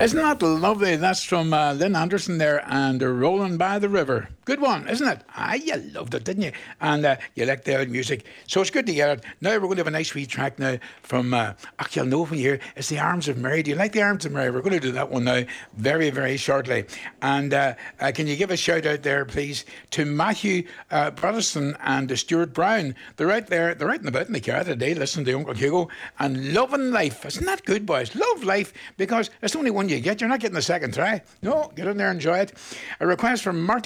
Isn't that lovely? That's from Lynn Anderson there and Rolling by the River. Good one, isn't it? Ah, you loved it, didn't you? And you liked the old music. So it's good to hear it. Now we're going to have a nice wee track now from, actually I'll know from here, it's The Arms of Mary. Do you like The Arms of Mary? We're going to do that one now very, very shortly. And can you give a shout out there, please, to Matthew Protestant and Stuart Brown. They're out there, they're out and about in the car today listening to Uncle Hugo and loving life. Isn't that good, boys? Love life, because it's the only one you get. You're not getting the second try. No, get in there and enjoy it. A request from Marty